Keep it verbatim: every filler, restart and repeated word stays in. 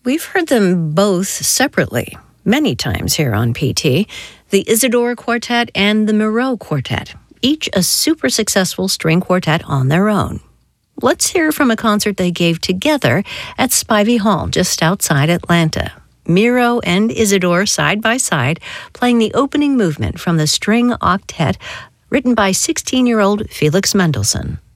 We've heard them both separately many times here on P T, the Isidore Quartet and the Moreau Quartet, each a super successful string quartet on their own. Let's hear from a concert they gave together at Spivey Hall just outside Atlanta. Miro and Isidore side by side, playing the opening movement from the string octet written by sixteen-year-old Felix Mendelssohn.